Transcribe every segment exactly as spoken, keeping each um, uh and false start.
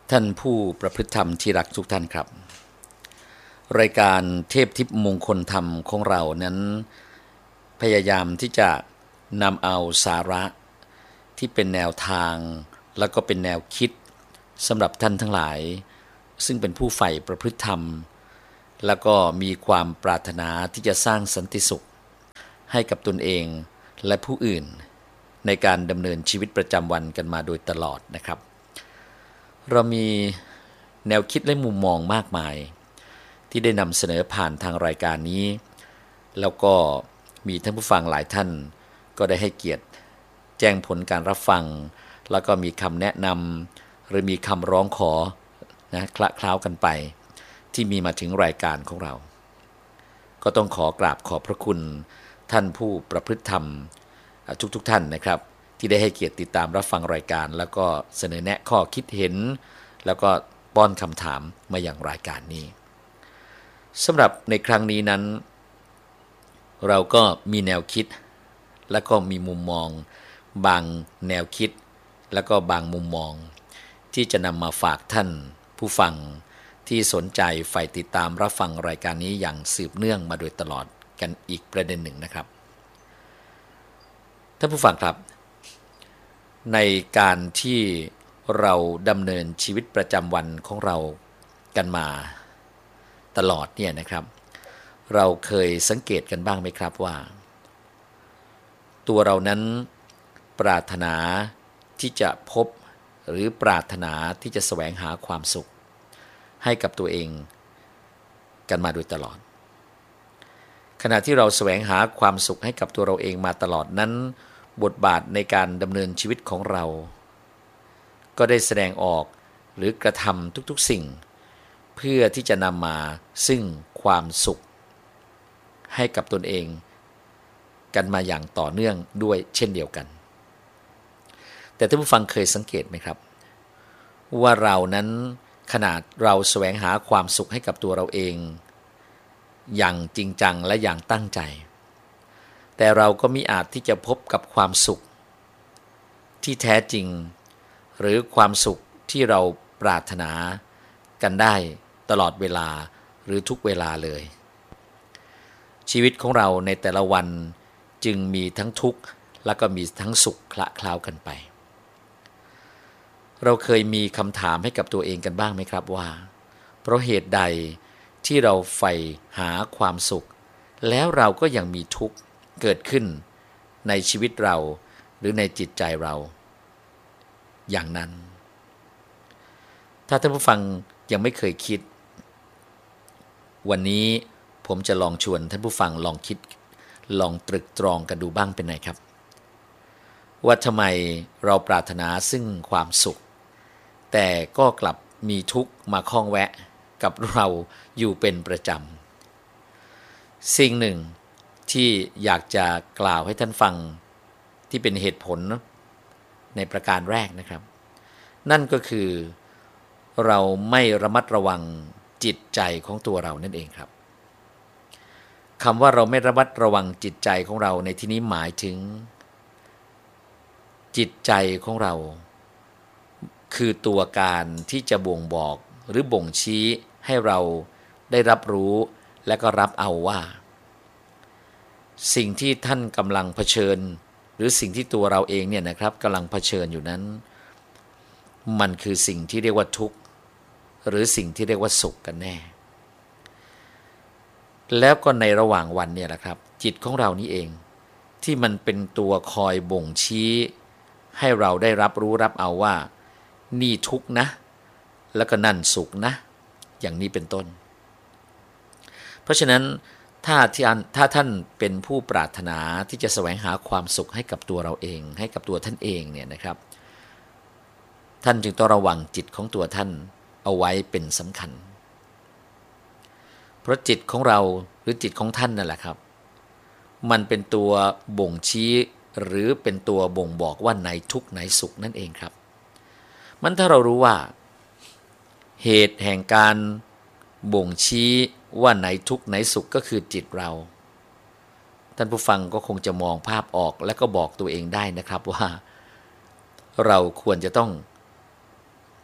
ท่านผู้ประพฤติธรรมที่รักทุกท่านครับรายการเทพทิพย์มงคลธรรมของเรานั้นพยายามที่จะนำเอาสาระที่เป็นแนวทางแล้วก็เป็นแนวคิดสำหรับท่านทั้งหลายซึ่งเป็นผู้ใฝ่ประพฤติธรรมแล้วก็มีความปรารถนาที่จะสร้างสันติสุขให้กับตนเองและผู้อื่นในการดำเนินชีวิตประจำวันกันมาโดยตลอดนะครับเรามีแนวคิดและมุมมองมากมายที่ได้นำเสนอผ่านทางรายการนี้แล้วก็มีท่านผู้ฟังหลายท่านก็ได้ให้เกียรติแจ้งผลการรับฟังแล้วก็มีคำแนะนำหรือมีคำร้องขอนะคละคล้าวกันไปที่มีมาถึงรายการของเราก็ต้องขอกราบขอบพระคุณท่านผู้ประพฤติธรรมทุกๆ ท, ท่านนะครับที่ได้ให้เกียรติติดตามรับฟังรายการแล้วก็เสนอแนะข้อคิดเห็นแล้วก็ป้อนคำถามมาอย่างรายการนี้สำหรับในครั้งนี้นั้นเราก็มีแนวคิดและก็มีมุมมองบางแนวคิดและก็บางมุมมองที่จะนำมาฝากท่านผู้ฟังที่สนใจใฝ่ติดตามรับฟังรายการนี้อย่างสืบเนื่องมาโดยตลอดกันอีกประเด็นหนึ่งนะครับท่านผู้ฟังครับในการที่เราดำเนินชีวิตประจำวันของเรากันมาตลอดเนี่ยนะครับเราเคยสังเกตกันบ้างไหมครับว่าตัวเรานั้นปรารถนาที่จะพบหรือปรารถนาที่จะแสวงหาความสุขให้กับตัวเองกันมาโดยตลอดขณะที่เราแสวงหาความสุขให้กับตัวเราเองมาตลอดนั้นบทบาทในการดำเนินชีวิตของเราก็ได้แสดงออกหรือกระทำทุกๆสิ่งเพื่อที่จะนำมาซึ่งความสุขให้กับตนเองกันมาอย่างต่อเนื่องด้วยเช่นเดียวกันแต่ท่านผู้ฟังเคยสังเกตไหมครับว่าเรานั้นขนาดเราแสวงหาความสุขให้กับตัวเราเองอย่างจริงจังและอย่างตั้งใจแต่เราก็มิอาจที่จะพบกับความสุขที่แท้จริงหรือความสุขที่เราปรารถนากันได้ตลอดเวลาหรือทุกเวลาเลยชีวิตของเราในแต่ละวันจึงมีทั้งทุกข์และก็มีทั้งสุขคละเคล้ากันไปเราเคยมีคำถามให้กับตัวเองกันบ้างไหมครับว่าเพราะเหตุใดที่เราใฝ่หาความสุขแล้วเราก็ยังมีทุกข์เกิดขึ้นในชีวิตเราหรือในจิตใจเราอย่างนั้นถ้าท่านผู้ฟังยังไม่เคยคิดวันนี้ผมจะลองชวนท่านผู้ฟังลองคิดลองตรึกตรองกันดูบ้างเป็นไงครับว่าทำไมเราปรารถนาซึ่งความสุขแต่ก็กลับมีทุกข์มาข้องแวะกับเราอยู่เป็นประจำสิ่งหนึ่งที่อยากจะกล่าวให้ท่านฟังที่เป็นเหตุผลในประการแรกนะครับนั่นก็คือเราไม่ระมัดระวังจิตใจของตัวเรานั่นเองครับคำว่าเราไม่ระมัดระวังจิตใจของเราในที่นี้หมายถึงจิตใจของเราคือตัวการที่จะบ่งบอกหรือบ่งชี้ให้เราได้รับรู้และก็รับเอาว่าสิ่งที่ท่านกำลังเผชิญหรือสิ่งที่ตัวเราเองเนี่ยนะครับกำลังเผชิญอยู่นั้นมันคือสิ่งที่เรียกว่าทุกข์หรือสิ่งที่เรียกว่าสุขกันแน่แล้วก็ในระหว่างวันเนี่ยแหละครับจิตของเรานี่เองที่มันเป็นตัวคอยบ่งชี้ให้เราได้รับรู้รับเอาว่านี่ทุกข์นะแล้วก็นั่นสุขนะอย่างนี้เป็นต้นเพราะฉะนั้นถ้าที่ถ้าท่านเป็นผู้ปรารถนาที่จะแสวงหาความสุขให้กับตัวเราเองให้กับตัวท่านเองเนี่ยนะครับท่านจึงต้องระวังจิตของตัวท่านเอาไว้เป็นสำคัญเพราะจิตของเราหรือจิตของท่านนั่นแหละครับมันเป็นตัวบ่งชี้หรือเป็นตัวบ่งบอกว่าไหนทุกข์ไหนสุขนั่นเองครับมันถ้าเรารู้ว่าเหตุแห่งการบ่งชี้ว่าไหนทุกข์ไหนสุขก็คือจิตเราท่านผู้ฟังก็คงจะมองภาพออกและก็บอกตัวเองได้นะครับว่าเราควรจะต้อง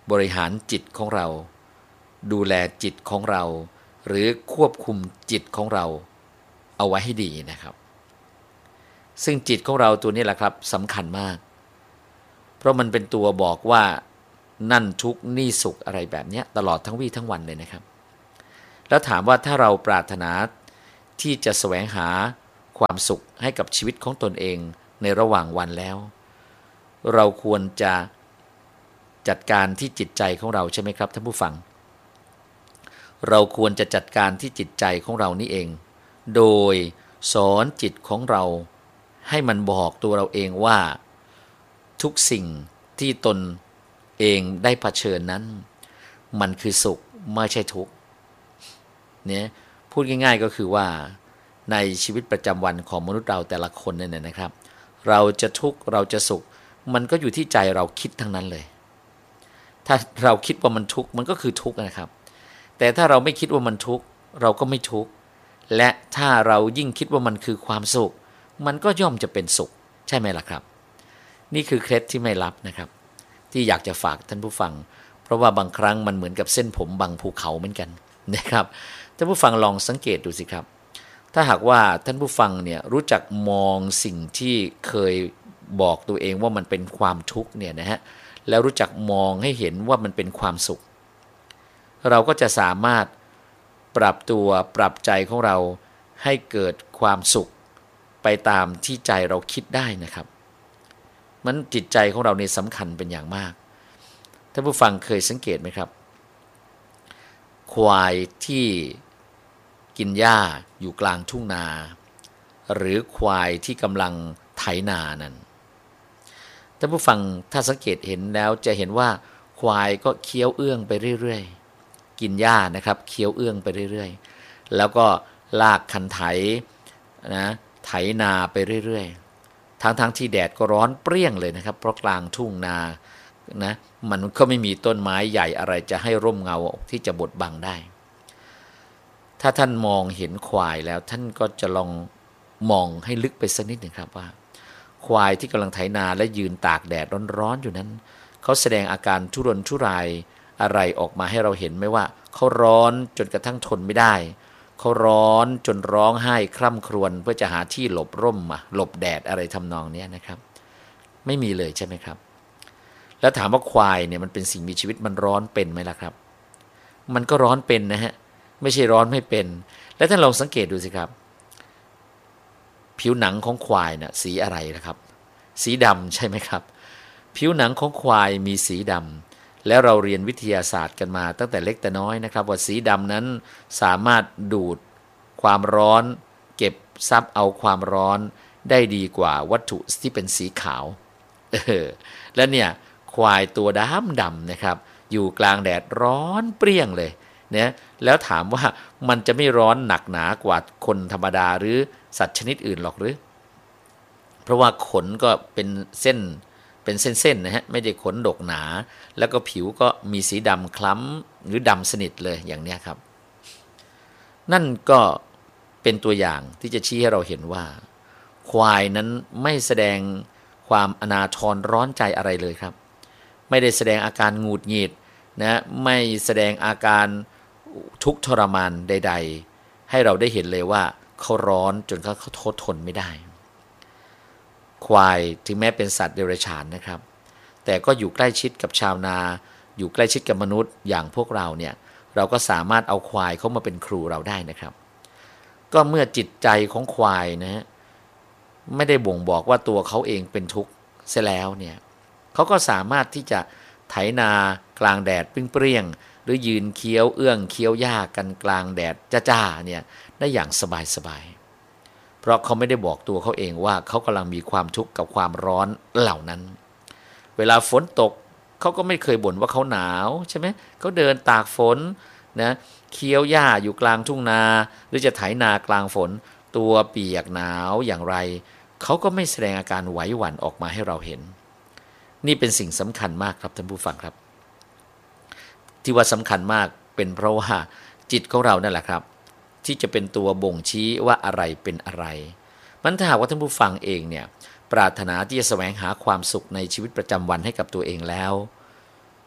บริหารจิตของเราดูแลจิตของเราหรือควบคุมจิตของเราเอาไว้ให้ดีนะครับซึ่งจิตของเราตัวนี้แหละครับสำคัญมากเพราะมันเป็นตัวบอกว่านั่นทุกข์นี่สุขอะไรแบบนี้ตลอดทั้งวี่ทั้งวันเลยนะครับแล้วถามว่าถ้าเราปรารถนาที่จะแสวงหาความสุขให้กับชีวิตของตนเองในระหว่างวันแล้วเราควรจะจัดการที่จิตใจของเราใช่ไหมครับท่านผู้ฟังเราควรจะจัดการที่จิตใจของเรานี่เองโดยสอนจิตของเราให้มันบอกตัวเราเองว่าทุกสิ่งที่ตนเองได้เผชิญนั้นมันคือสุขไม่ใช่ทุกข์เนี่ยพูดง่ายๆก็คือว่าในชีวิตประจำวันของมนุษย์เราแต่ละคนเนี่ยนะครับเราจะทุกข์เราจะสุขมันก็อยู่ที่ใจเราคิดทั้งนั้นเลยถ้าเราคิดว่ามันทุกข์มันก็คือทุกข์นะครับแต่ถ้าเราไม่คิดว่ามันทุกข์เราก็ไม่ทุกข์และถ้าเรายิ่งคิดว่ามันคือความสุขมันก็ย่อมจะเป็นสุขใช่ไหมล่ะครับนี่คือเคล็ดที่ไม่ลับนะครับที่อยากจะฝากท่านผู้ฟังเพราะว่าบางครั้งมันเหมือนกับเส้นผมบางภูเขาเหมือนกันนะครับท่านผู้ฟังลองสังเกตดูสิครับถ้าหากว่าท่านผู้ฟังเนี่ยรู้จักมองสิ่งที่เคยบอกตัวเองว่ามันเป็นความทุกข์เนี่ยนะฮะแล้วรู้จักมองให้เห็นว่ามันเป็นความสุขเราก็จะสามารถปรับตัวปรับใจของเราให้เกิดความสุขไปตามที่ใจเราคิดได้นะครับมันจิตใจของเราเนี่ยสำคัญเป็นอย่างมากท่านผู้ฟังเคยสังเกตไหมครับควายที่กินหญ้าอยู่กลางทุ่งนาหรือควายที่กำลังไถนานั้นท่านผู้ฟังถ้าสังเกตเห็นแล้วจะเห็นว่าควายก็เคี้ยวเอื้องไปเรื่อยๆกินหญ้านะครับเคี้ยวเอื้องไปเรื่อยๆแล้วก็ลากคันไถนะไถนาไปเรื่อยๆทั้งๆที่แดดก็ร้อนเปรี้ยงเลยนะครับเพราะกลางทุ่งนานะมันก็ไม่มีต้นไม้ใหญ่อะไรจะให้ร่มเงาที่จะบดบังได้ถ้าท่านมองเห็นควายแล้วท่านก็จะลองมองให้ลึกไปสักนิดหนึ่งครับว่าควายที่กำลังไถนาและยืนตากแดดร้อนๆอยู่นั้นเขาแสดงอาการทุรนทุรายอะไรออกมาให้เราเห็นไหมว่าเขาร้อนจนกระทั่งทนไม่ได้เขาร้อนจนร้องไห้คร่ำครวญเพื่อจะหาที่หลบร่มมาหลบแดดอะไรทำนองนี้นะครับไม่มีเลยใช่ไหมครับแล้วถามว่าควายเนี่ยมันเป็นสิ่งมีชีวิตมันร้อนเป็นไหมล่ะครับมันก็ร้อนเป็นนะฮะไม่ใช่ร้อนไม่เป็นแล้วท่านลองสังเกตดูสิครับผิวหนังของควายน่ะสีอะไรนะครับสีดำใช่ไหมครับผิวหนังของควายมีสีดำแล้วเราเรียนวิทยาศาสตร์กันมาตั้งแต่เล็กแต่น้อยนะครับว่าสีดำนั้นสามารถดูดความร้อนเก็บซับเอาความร้อนได้ดีกว่าวัตถุที่เป็นสีขาวเออและเนี่ยควายตัวดำดำนะครับอยู่กลางแดดร้อนเปรี้ยงเลยเนี่ยแล้วถามว่ามันจะไม่ร้อนหนักหนากว่าคนธรรมดาหรือสัตว์ชนิดอื่นหรอกหรือเพราะว่าขนก็เป็นเส้นเป็นเส้นๆนะฮะไม่ได้ขนดกหนาแล้วก็ผิวก็มีสีดำคล้ำหรือดำสนิทเลยอย่างนี้ครับนั่นก็เป็นตัวอย่างที่จะชี้ให้เราเห็นว่าควายนั้นไม่แสดงความอนาถรร้อนใจอะไรเลยครับไม่ได้แสดงอาการหงุดหงิดนะไม่แสดงอาการทุกข์ทรมานใดๆให้เราได้เห็นเลยว่าเขาร้อนจนเขาทนทนไม่ได้ควายถึงแม้เป็นสัตว์เดรัจฉานนะครับแต่ก็อยู่ใกล้ชิดกับชาวนาอยู่ใกล้ชิดกับมนุษย์อย่างพวกเราเนี่ยเราก็สามารถเอาควายเข้ามาเป็นครูเราได้นะครับก็เมื่อจิตใจของควายนะฮะไม่ได้บ่งบอกว่าตัวเขาเองเป็นทุกข์เสียแล้วเนี่ยเขาก็สามารถที่จะไถนากลางแดดเปรี้ยงๆหรือยืนเคี้ยวเอื้องเคี้ยวหญ้ากันกลางแดดจ้าๆเนี่ยได้อย่างสบายๆเพราะเขาไม่ได้บอกตัวเขาเองว่าเขากำลังมีความทุกข์กับความร้อนเหล่านั้นเวลาฝนตกเขาก็ไม่เคยบ่นว่าเขาหนาวใช่ไหมเขาเดินตากฝนนะเคี้ยวหญ้าอยู่กลางทุ่งนาหรือจะไถนากลางฝนตัวเปียกหนาวอย่างไรเขาก็ไม่แสดงอาการไหวหวั่นออกมาให้เราเห็นนี่เป็นสิ่งสำคัญมากครับท่านผู้ฟังครับที่ว่าสำคัญมากเป็นเพราะว่าจิตของเรานั่นแหละครับที่จะเป็นตัวบ่งชี้ว่าอะไรเป็นอะไรมันถ้าหากว่าท่านผู้ฟังเองเนี่ยปรารถนาที่จะแสวงหาความสุขในชีวิตประจำวันให้กับตัวเองแล้ว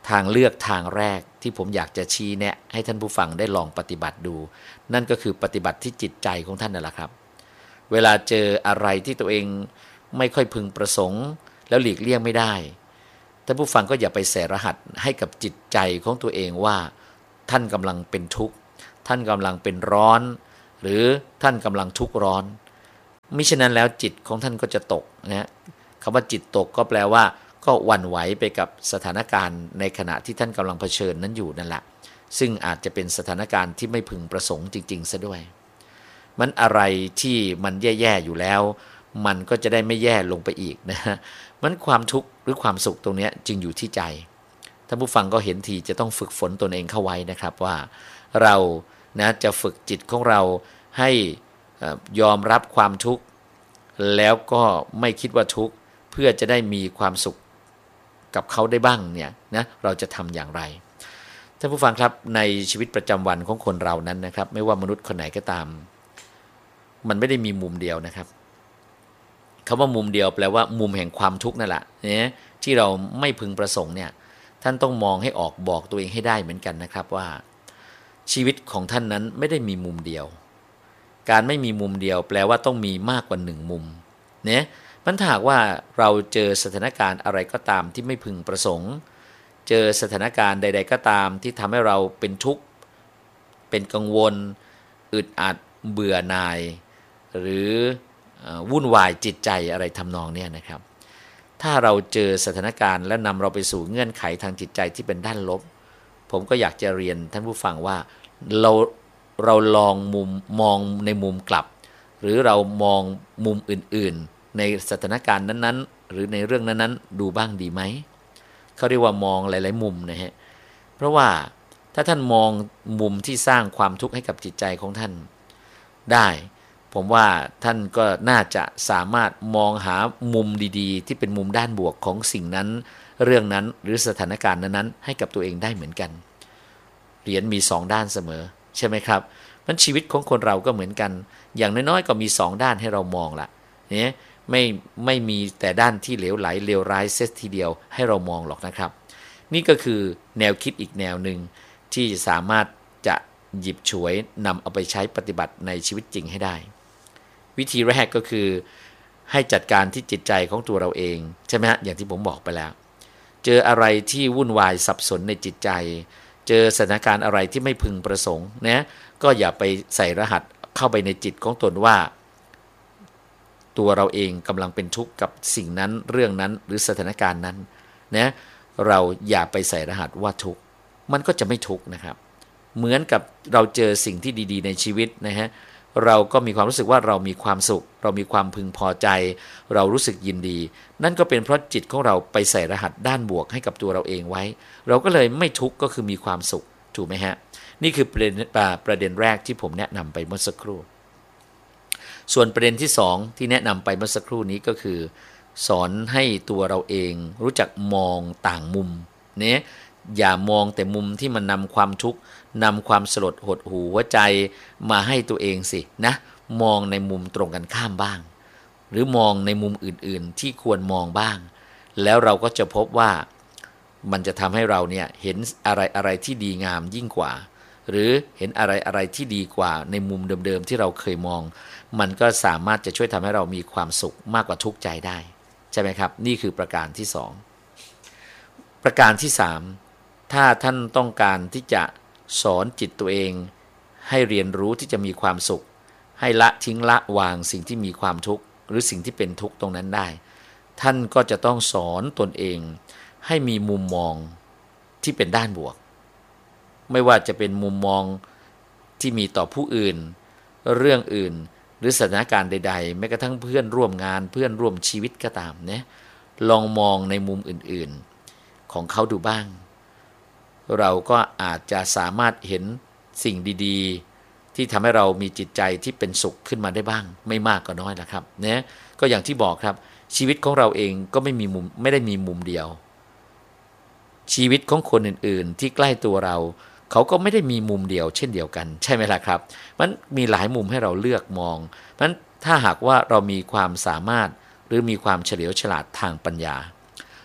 ทางเลือกทางแรกที่ผมอยากจะชี้แนะให้ท่านผู้ฟังได้ลองปฏิบัติดู นั่นก็คือปฏิบัติที่จิตใจของท่านนั่นแหละครับเวลาเจออะไรที่ตัวเองไม่ค่อยพึงประสงค์แล้วหลีกเลี่ยงไม่ได้ท่านผู้ฟังก็อย่าไปใส่รหัสให้กับจิตใจของตัวเองว่าท่านกำลังเป็นทุกข์ท่านกำลังเป็นร้อนหรือท่านกำลังทุกข์ร้อนมิฉะนั้นแล้วจิตของท่านก็จะตกนะคำว่าจิตตกก็แปลว่าก็หวั่นไหวไปกับสถานการณ์ในขณะที่ท่านกำลังเผชิญนั้นอยู่นั่นแหละซึ่งอาจจะเป็นสถานการณ์ที่ไม่พึงประสงค์จริงๆซะด้วยมันอะไรที่มันแย่ๆอยู่แล้วมันก็จะได้ไม่แย่ลงไปอีกนะฮะมันความทุกข์หรือความสุขตรงนี้จึงอยู่ที่ใจท่านผู้ฟังก็เห็นทีจะต้องฝึกฝนตนเองเข้าไว้นะครับว่าเรานะจะฝึกจิตของเราให้ยอมรับความทุกข์แล้วก็ไม่คิดว่าทุกข์เพื่อจะได้มีความสุขกับเขาได้บ้างเนี่ยนะเราจะทำอย่างไรท่านผู้ฟังครับในชีวิตประจำวันของคนเรานั้นนะครับไม่ว่ามนุษย์คนไหนก็ตามมันไม่ได้มีมุมเดียวนะครับคำว่ามุมเดียวแปลว่ามุมแห่งความทุกข์นั่นแหละเนี่ยที่เราไม่พึงประสงค์เนี่ยท่านต้องมองให้ออกบอกตัวเองให้ได้เหมือนกันนะครับว่าชีวิตของท่านนั้นไม่ได้มีมุมเดียวการไม่มีมุมเดียวแปลว่าต้องมีมากกว่าหนึ่งมุมเนี่ยมันถ้าหากว่าเราเจอสถานการณ์อะไรก็ตามที่ไม่พึงประสงค์เจอสถานการณ์ใดๆก็ตามที่ทำให้เราเป็นทุกข์เป็นกังวลอึดอัดเบื่อหน่ายหรือวุ่นวายจิตใจอะไรทำนองนี้นะครับถ้าเราเจอสถานการณ์และนำเราไปสู่เงื่อนไขทางจิตใจที่เป็นด้านลบผมก็อยากจะเรียนท่านผู้ฟังว่าเราเราลองมุมมองในมุมกลับหรือเรามองมุมอื่นๆในสถานการณ์นั้นๆหรือในเรื่องนั้นๆดูบ้างดีไหมเขาเรียกว่ามองหลายๆมุมนะฮะเพราะว่าถ้าท่านมองมุมที่สร้างความทุกข์ให้กับจิตใจของท่านได้ผมว่าท่านก็น่าจะสามารถมองหามุมดีๆที่เป็นมุมด้านบวกของสิ่งนั้นเรื่องนั้นหรือสถานการณ์นั้นๆให้กับตัวเองได้เหมือนกันเหรียญมีสองด้านเสมอใช่ไหมครับมันชีวิตของคนเราก็เหมือนกันอย่างน้อยๆก็มีสองด้านให้เรามองละเนี่ยไม่ไม่มีแต่ด้านที่เหลวไหลเลวร้ายเสียทีเดียวให้เรามองหรอกนะครับนี่ก็คือแนวคิดอีกแนวหนึ่งที่สามารถจะหยิบฉวยนำเอาไปใช้ปฏิบัติในชีวิตจริงให้ได้วิธีแรกก็คือให้จัดการที่จิตใจของตัวเราเองใช่ไหมฮะอย่างที่ผมบอกไปแล้วเจออะไรที่วุ่นวายสับสนในจิตใจเจอสถานการณ์อะไรที่ไม่พึงประสงค์นะก็อย่าไปใส่รหัสเข้าไปในจิตของตนว่าตัวเราเองกำลังเป็นทุกข์กับสิ่งนั้นเรื่องนั้นหรือสถานการณ์นั้นนะเราอย่าไปใส่รหัสว่าทุกข์มันก็จะไม่ทุกข์นะครับเหมือนกับเราเจอสิ่งที่ดีๆในชีวิตนะฮะเราก็มีความรู้สึกว่าเรามีความสุขเรามีความพึงพอใจเรารู้สึกยินดีนั่นก็เป็นเพราะจิตของเราไปใส่รหัสด้านบวกให้กับตัวเราเองไว้เราก็เลยไม่ทุกข์ก็คือมีความสุขถูกไหมฮะนี่คือประเด็นประเด็นแรกที่ผมแนะนำไปเมื่อสักครู่ส่วนประเด็นที่สองที่แนะนำไปเมื่อสักครู่นี้ก็คือสอนให้ตัวเราเองรู้จักมองต่างมุมเนี่ยอย่ามองแต่มุมที่มันนำความทุกข์นำความสลดหดหู่หัวใจมาให้ตัวเองสินะมองในมุมตรงกันข้ามบ้างหรือมองในมุมอื่นๆที่ควรมองบ้างแล้วเราก็จะพบว่ามันจะทำให้เราเนี่ยเห็นอะไรอะไรที่ดีงามยิ่งกว่าหรือเห็นอะไรอะไรที่ดีกว่าในมุมเดิมๆที่เราเคยมองมันก็สามารถจะช่วยทำให้เรามีความสุขมากกว่าทุกข์ใจได้ใช่ไหมครับนี่คือประการที่สองประการที่สามถ้าท่านต้องการที่จะสอนจิตตัวเองให้เรียนรู้ที่จะมีความสุขให้ละทิ้งละวางสิ่งที่มีความทุกข์หรือสิ่งที่เป็นทุกข์ตรงนั้นได้ท่านก็จะต้องสอนตนเองให้มีมุมมองที่เป็นด้านบวกไม่ว่าจะเป็นมุมมองที่มีต่อผู้อื่นเรื่องอื่นหรือสถานการณ์ใดๆแม้กระทั่งเพื่อนร่วมงานเพื่อนร่วมชีวิตก็ตามนะลองมองในมุมอื่นๆของเขาดูบ้างเราก็อาจจะสามารถเห็นสิ่งดีๆที่ทำให้เรามีจิตใจที่เป็นสุขขึ้นมาได้บ้างไม่มากก็น้อยละครับนะก็อย่างที่บอกครับชีวิตของเราเองก็ไม่มีมุมไม่ได้มีมุมเดียวชีวิตของคนอื่นๆที่ใกล้ตัวเราเขาก็ไม่ได้มีมุมเดียวเช่นเดียวกันใช่ไหมล่ะครับมันมีหลายมุมให้เราเลือกมองเพราะฉะนั้นถ้าหากว่าเรามีความสามารถหรือมีความเฉลียวฉลาดทางปัญญา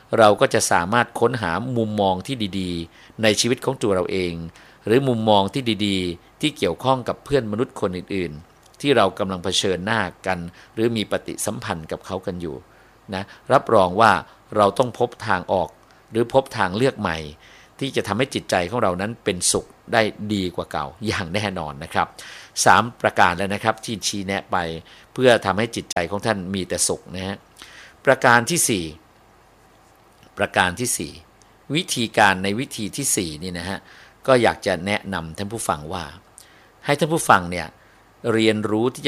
เราก็จะสามารถค้นหามุมมองที่ดีๆในชีวิตของตัวเราเองหรือมุมมองที่ดีๆที่เกี่ยวข้องกับเพื่อนมนุษย์คนอื่นๆที่เรากำลังเผชิญหน้ากันหรือมีปฏิสัมพันธ์กับเขากันอยู่นะรับรองว่าเราต้องพบทางออกหรือพบทางเลือกใหม่ที่จะทำให้จิตใจของเรานั้นเป็นสุขได้ดีกว่าเก่าอย่างแน่นอนนะครับสามประการแล้วนะครับที่ชี้แนะไปเพื่อทำให้จิตใจของท่านมีแต่สุขนะฮะประการที่สี่ประการที่สี่วิธีการในวิธีที่สี่นี่นะฮะก็อยากจะแนะนำท่านผู้ฟังว่าให้ท่านผู้ฟังเนี่ยเรียนรู้ที่จะ